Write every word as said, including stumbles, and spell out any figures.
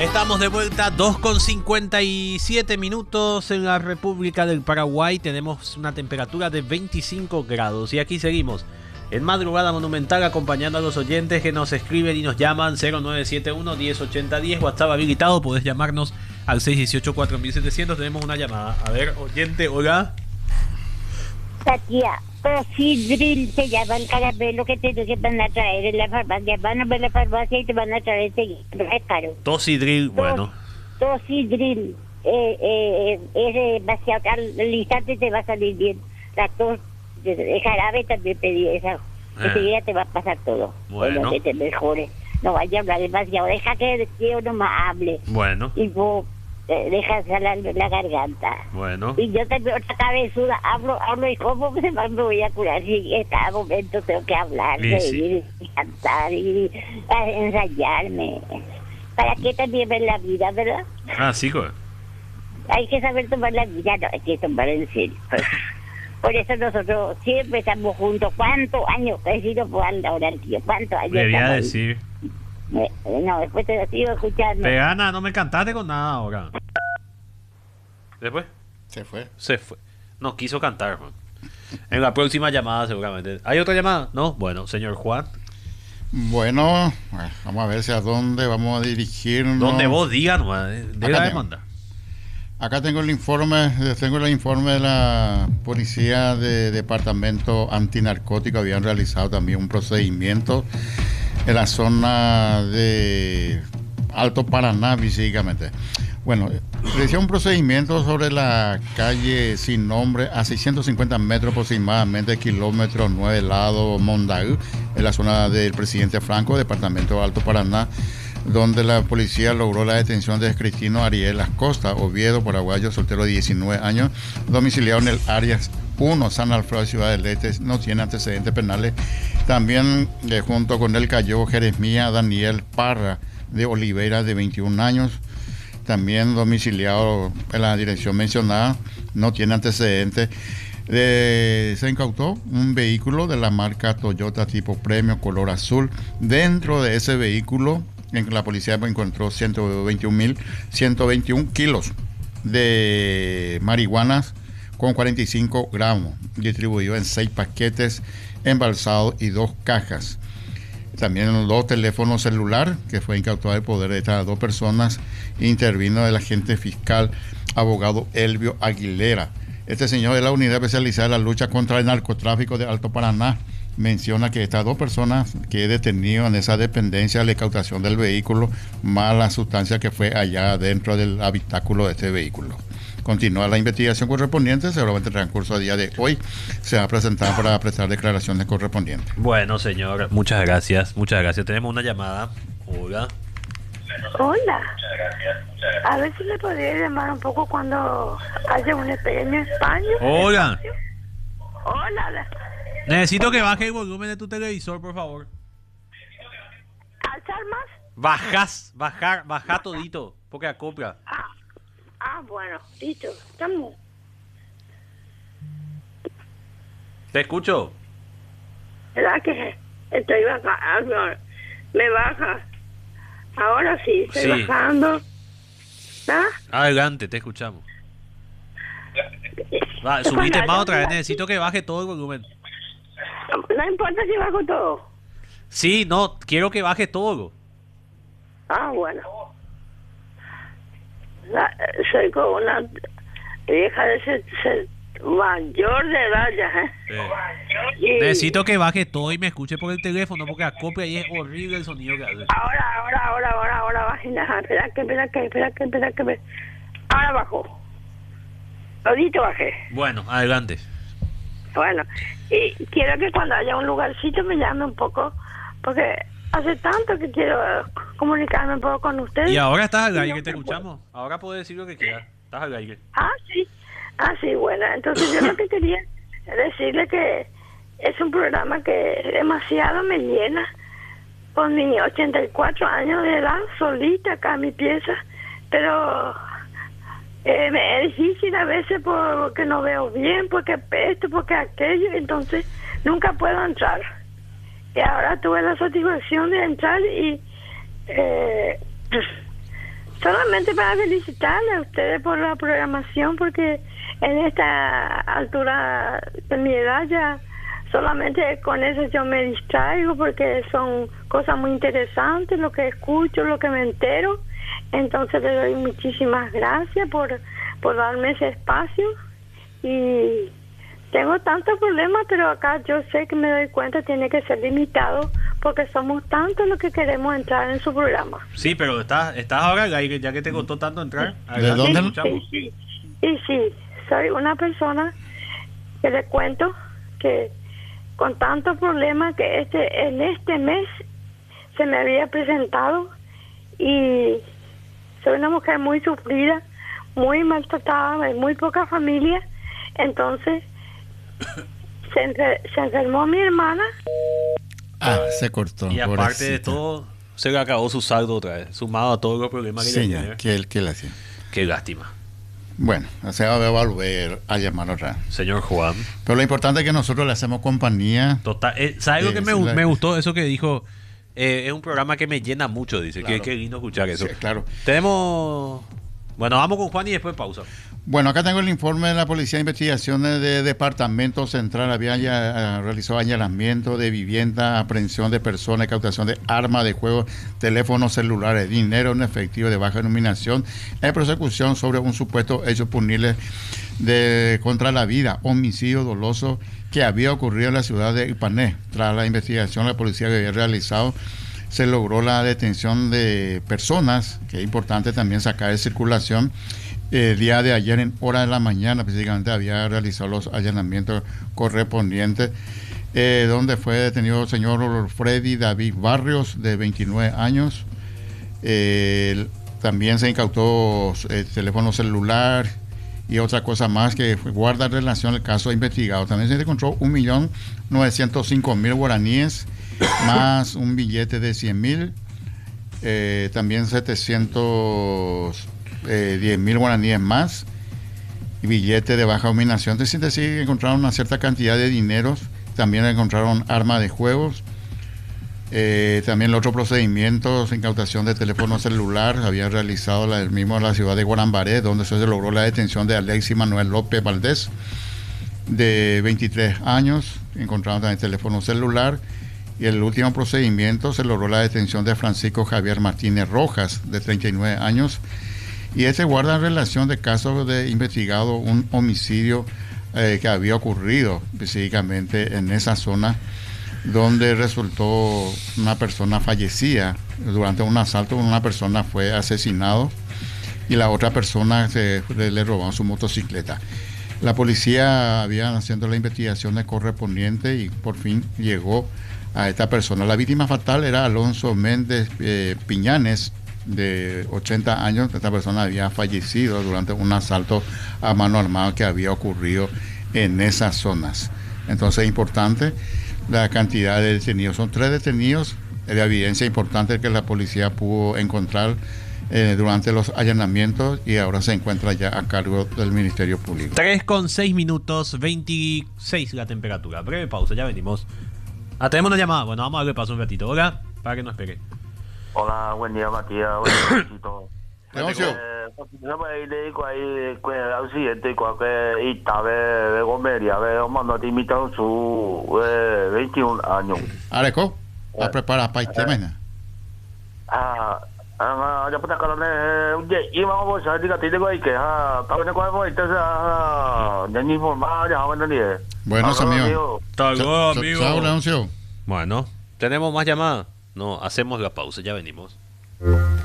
Estamos de vuelta, dos con cincuenta y siete minutos en la República del Paraguay. Tenemos una temperatura de veinticinco grados y aquí seguimos en Madrugada Monumental acompañando a los oyentes que nos escriben y nos llaman cero nueve siete uno, uno cero ocho cero diez. WhatsApp habilitado, podés llamarnos al seis uno ocho, cuatro siete cero cero. Tenemos una llamada. A ver, oyente, hola. Katia, Tosidril se llama el caramelo que te que van a traer en la farmacia. Van a ver la farmacia y te van a traer ese, es caro. Tosidril, bueno. Tosidril, eh, eh, es demasiado, al instante te va a salir bien. La tos, el jarabe también pedí esa. Enseguida te va a pasar todo. Bueno. Bueno, que te mejore. No vaya a hablar demasiado, deja que yo no más hable. Bueno. Y vos eh, deja salir la garganta. Bueno. Y yo también otra cabezuda, hablo, hablo y cómo me, me voy a curar si en cada momento tengo que hablar, Sí, reír, y cantar y a ensayarme. ¿Para qué también ver la vida, verdad? Ah, sí, güey. Hay que saber tomar la vida, no hay que tomar en serio. Por eso nosotros siempre estamos juntos. ¿Cuántos años? Que si no puedo andar ahora, tío. ¿Cuántos años? Debía estamos ahí? decir. Eh, No, después te lo sigo escuchando. Pegana, no me cantaste con nada ahora. ¿Después? Se fue. Se fue. No quiso cantar, man. En la próxima llamada seguramente. ¿Hay otra llamada? No. Bueno, señor Juan. Bueno, vamos a ver si a dónde vamos a dirigirnos. Donde vos digas, no, de Acá la tengo. demanda. Acá tengo el informe, tengo el informe de la policía de departamento antinarcótico. Habían realizado también un procedimiento en la zona de Alto Paraná, básicamente. Bueno, realizó un procedimiento sobre la calle sin nombre a seiscientos cincuenta metros aproximadamente, kilómetro nueve, lado Mondaú, en la zona del Presidente Franco, departamento de Alto Paraná, donde la policía logró la detención de Cristino Ariel Acosta, Oviedo, paraguayo, soltero de diecinueve años, domiciliado en el área uno, San Alfredo, Ciudad del Este, no tiene antecedentes penales. También eh, junto con él cayó Jeremías Daniel Parra de Oliveira, de veintiún años, también domiciliado en la dirección mencionada, no tiene antecedentes. Eh, se incautó un vehículo de la marca Toyota tipo Premio color azul. Dentro de ese vehículo, en la policía encontró ciento veintiún mil ciento veintiún kilos de marihuanas con cuarenta y cinco gramos, distribuido en seis paquetes embalsados y dos cajas. También dos teléfonos celular que fue incautado el poder de estas dos personas. Intervino el agente fiscal abogado Elvio Aguilera. Este señor de la unidad especializada en la lucha contra el narcotráfico de Alto Paraná menciona que estas dos personas que he detenido en esa dependencia, la incautación del vehículo, más la sustancia que fue allá dentro del habitáculo de este vehículo. Continúa la investigación correspondiente, seguramente en el transcurso del día de hoy se va a presentar para prestar declaraciones correspondientes. Bueno, señor, muchas gracias, muchas gracias. Tenemos una llamada. Hola. Hola. A ver si le podría llamar un poco cuando haya un pequeño espacio. Hola. Hola. Necesito que baje el volumen de tu televisor, por favor. ¿Alzar más? Bajas, bajar, baja todito, porque acopla. Ah, ah, bueno, listo. Estamos. Te escucho. ¿Verdad que estoy bajando? Me baja. Ahora sí, estoy Sí. bajando. ¿Ah? Adelante, te escuchamos. Va, subite más otra vez, necesito que baje todo el volumen. No importa si bajo todo. Sí, no, quiero que baje todo. Ah, bueno. La- soy como una vieja de ese, ese mayor de edad ya, ¿eh? Eh, Y necesito que baje todo y me escuche por el teléfono, porque acopla y es horrible el sonido que hace. ahora, ahora, ahora, ahora, ahora bajé. Ajá, espera que, espera que, espera que, espera que. me- Ahora bajó. Todito bajé. Bueno, adelante. Bueno, y quiero que cuando haya un lugarcito me llame un poco, porque hace tanto que quiero eh, comunicarme un poco con ustedes. Y ahora estás al Y aire, no te me escuchamos. Ahora puedes decir lo que quieras. Estás al aire. Ah, sí. Ah, sí, bueno. Entonces yo lo que quería decirle que es un programa que demasiado me llena. Con mis ochenta y cuatro años de edad, solita acá en mi pieza. Pero eh, me es difícil a veces porque no veo bien, porque esto, porque aquello. Entonces nunca puedo entrar. Y ahora tuve la satisfacción de entrar y... Eh, solamente para felicitarle a ustedes por la programación, porque en esta altura de mi edad ya solamente con eso yo me distraigo, porque son cosas muy interesantes lo que escucho, lo que me entero. Entonces le doy muchísimas gracias por, por darme ese espacio. Y tengo tantos problemas, pero acá yo sé que me doy cuenta tiene que ser limitado, porque somos tantos los que queremos entrar en su programa. Sí, pero estás, estás ahora al aire, ya que te costó tanto entrar. ¿De dónde? Sí, sí, sí. Y sí, soy una persona que le cuento que con tantos problemas que este en este mes se me había presentado, y soy una mujer muy sufrida, muy maltratada, de muy poca familia. Entonces se, enfer- se enfermó mi hermana. Ah, se cortó. Y aparte pobrecita. de todo, se le acabó su saldo otra vez, sumado a todos los problemas que Sí, tenía. que él que le hacía. Qué lástima. Bueno, o sea, va a volver a llamar otra vez. Señor Juan. Pero lo importante es que nosotros le hacemos compañía. Total, eh, ¿sabes lo Eh, que me, sí, gu- la- me gustó? Eso que dijo. Eh, es un programa que me llena mucho, dice. Claro. Qué, qué lindo escuchar eso. Sí, claro. Tenemos. Bueno, vamos con Juan y después pausa. Bueno, acá tengo el informe de la Policía de Investigaciones de Departamento Central. Había ya, eh, realizado allanamiento de vivienda, aprehensión de personas, incautación de armas de juego, teléfonos celulares, dinero en efectivo de baja denominación, en persecución sobre un supuesto hecho punible de contra la vida, homicidio doloso que había ocurrido en la ciudad de Ipané. Tras la investigación, la policía que había realizado, se logró la detención de personas, que es importante también sacar de circulación. El día de ayer, en hora de la mañana, específicamente, había realizado los allanamientos correspondientes, eh, donde fue detenido el señor Freddy David Barrios, de veintinueve años. Eh, también se incautó el teléfono celular y otra cosa más que guarda relación al caso investigado. También se encontró un millón novecientos cinco mil guaraníes, más un billete de cien mil, eh, también setecientos diez mil guaraníes más, y billete de baja dominación. Es decir, encontraron una cierta cantidad de dineros. También encontraron armas de juegos. Eh, también los otros procedimientos, incautación de teléfono celular, había realizado la, el mismo en la ciudad de Guarambaré, donde se logró la detención de Alexis Manuel López Valdés, de veintitrés años. Encontraron también teléfono celular. Y el último procedimiento se logró la detención de Francisco Javier Martínez Rojas, de treinta y nueve años. Y este guarda en relación de caso de investigado un homicidio eh, que había ocurrido específicamente en esa zona, donde resultó una persona fallecida durante un asalto. Una persona fue asesinado y la otra persona se, le, le robaron su motocicleta. La policía había haciendo las investigaciones correspondientes y por fin llegó a esta persona. La víctima fatal era Alonso Méndez eh, Piñanes, de ochenta años. Esta persona había fallecido durante un asalto a mano armada que había ocurrido en esas zonas. Entonces es importante la cantidad de detenidos. Son tres detenidos, la evidencia importante que la policía pudo encontrar eh, durante los allanamientos, y ahora se encuentra ya a cargo del Ministerio Público. tres con seis minutos, veintiséis la temperatura. Breve pausa, ya venimos. Ah, tenemos una llamada. Bueno, vamos a darle paso un ratito. Hola, para que no espere. Hola, buen día, Matías. Buen día, Leoncio. Yo me dedico ahí al siguiente, que está de Gomeria, de mando te invitaron su veintiún años. Areco, ¿vas preparada para este mañana? Ah, ah, ya puta carne, un día, y vamos a decir que te digo ahí que, ah, está bien, ¿cuál fue? Entonces, ah, ya ni por más, ya joven de Bueno, amigo. Hasta luego, amigo. Chao, Leoncio. Bueno, ¿tenemos más llamadas? No, hacemos la pausa, ya venimos.